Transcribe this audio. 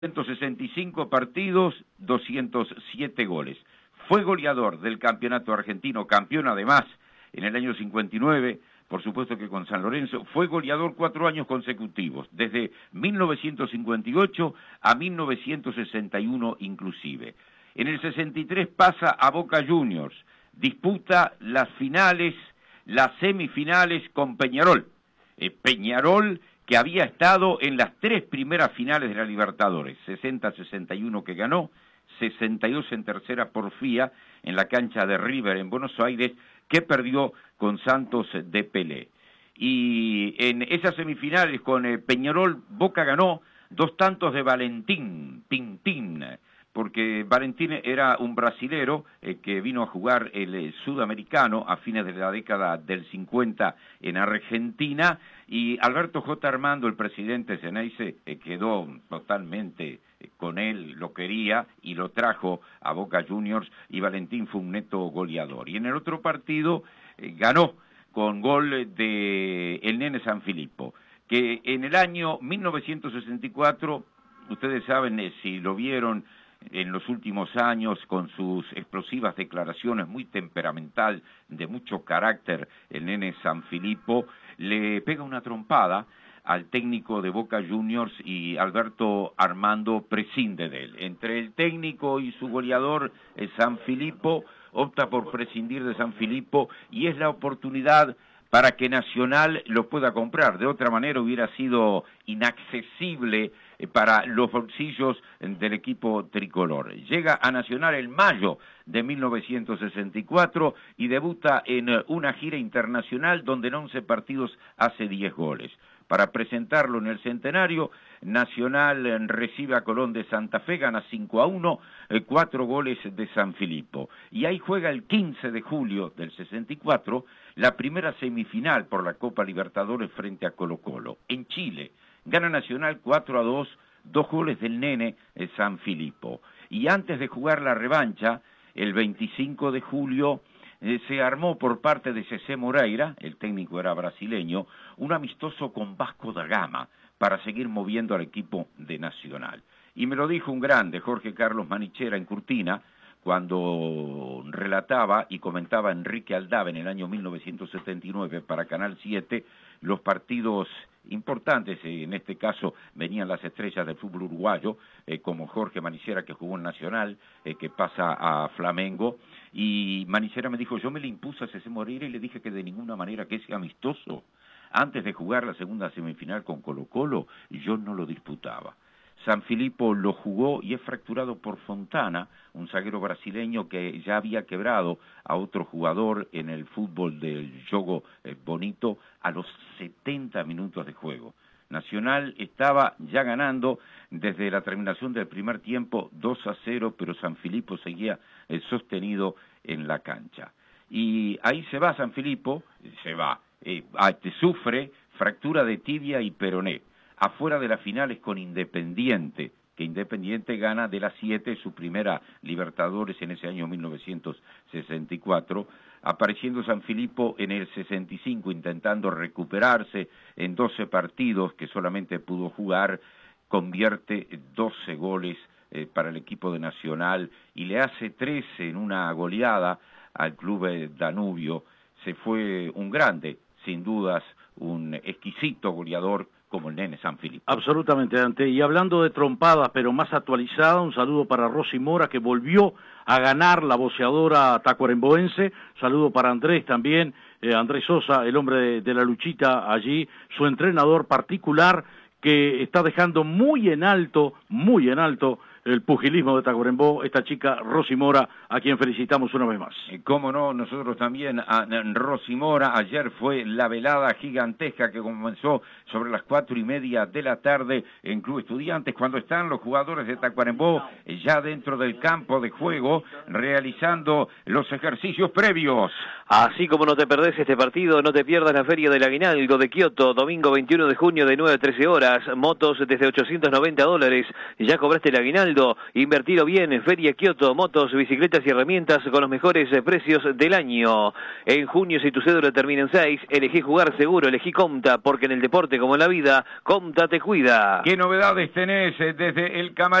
165 partidos, 207 goles. Fue goleador del campeonato argentino, campeón además en el año 59, por supuesto que con San Lorenzo. Fue goleador 4 años consecutivos, desde 1958 a 1961 inclusive. En el 63 pasa a Boca Juniors, disputa las finales, las semifinales con Peñarol. Peñarol que había estado en las 3 primeras finales de la Libertadores, 60-61 que ganó, 62 en tercera porfía en la cancha de River en Buenos Aires, que perdió con Santos de Pelé. Y en esas semifinales con Peñarol, Boca ganó 2 tantos de Valentín, Tintín, porque Valentín era un brasilero que vino a jugar el sudamericano a fines de la década del 50 en Argentina, y Alberto J. Armando, el presidente Ceneice, quedó totalmente con él, lo quería y lo trajo a Boca Juniors, y Valentín fue un neto goleador. Y en el otro partido ganó con gol de el Nene Sanfilippo, que en el año 1964, ustedes saben, si lo vieron en los últimos años con sus explosivas declaraciones, muy temperamental, de mucho carácter, el Nene Sanfilippo le pega una trompada al técnico de Boca Juniors y Alberto Armando prescinde de él. Entre el técnico y su goleador, Sanfilippo, opta por prescindir de Sanfilippo y es la oportunidad para que Nacional lo pueda comprar. De otra manera hubiera sido inaccesible para los bolsillos del equipo tricolor. Llega a Nacional en mayo de 1964 y debuta en una gira internacional donde en 11 partidos hace 10 goles. Para presentarlo en el centenario, Nacional recibe a Colón de Santa Fe, gana 5-1, 4 goles de Sanfilippo. Y ahí juega el 15 de julio del 64, la primera semifinal por la Copa Libertadores frente a Colo-Colo, en Chile. Gana Nacional 4-2, 2 goles del Nene Sanfilippo. Y antes de jugar la revancha, el 25 de julio, se armó por parte de Cecé Moreira, el técnico era brasileño, un amistoso con Vasco da Gama para seguir moviendo al equipo de Nacional. Y me lo dijo un grande, Jorge Carlos Manichera, en Curtina, cuando relataba y comentaba Enrique Aldave en el año 1979 para Canal 7 los partidos importantes. En este caso venían las estrellas del fútbol uruguayo, como Jorge Manichera, que jugó en Nacional, que pasa a Flamengo, y Manichera me dijo, yo me le impuse a Cecé Moreira y le dije que de ninguna manera que ese amistoso, antes de jugar la segunda semifinal con Colo-Colo, yo no lo disputaba. Sanfilippo lo jugó y es fracturado por Fontana, un zaguero brasileño que ya había quebrado a otro jugador en el fútbol del juego bonito a los 70 minutos de juego. Nacional estaba ya ganando desde la terminación del primer tiempo 2-0, pero Sanfilippo seguía sostenido en la cancha. Y ahí se va Sanfilippo, sufre fractura de tibia y peroné. Afuera de las finales con Independiente, que Independiente gana de las 7 su primera Libertadores en ese año 1964, apareciendo Sanfilippo en el 65 intentando recuperarse en 12 partidos que solamente pudo jugar, convierte 12 goles para el equipo de Nacional y le hace 13 en una goleada al club Danubio. Se fue un grande, sin dudas, un exquisito goleador como el Nene Sanfilippo. Absolutamente, Dante. Y hablando de trompadas, pero más actualizada, un saludo para Rosy Mora, que volvió a ganar la boxeadora tacuarembóense. Saludo para Andrés también, Andrés Sosa, el hombre de la luchita allí, su entrenador particular, que está dejando muy en alto el pugilismo de Tacuarembó, esta chica Rosy Mora, a quien felicitamos una vez más. Cómo no, nosotros también a Rosy Mora. Ayer fue la velada gigantesca que comenzó sobre las 4:30 de la tarde en Club Estudiantes, cuando están los jugadores de Tacuarembó ya dentro del campo de juego, realizando los ejercicios previos. Así como no te perdés este partido, no te pierdas la Feria del Aguinaldo de Kioto, domingo 21 de junio de 9 a 13 horas, motos desde $890, ya cobraste el aguinaldo, aguinaldo. Invertilo bien en Feria Kioto, motos, bicicletas y herramientas con los mejores precios del año. En junio, si tu cédula termina en 6, elegí jugar seguro, elegí Comta, porque en el deporte como en la vida, Comta te cuida. ¿Qué novedades tenés desde el camarín?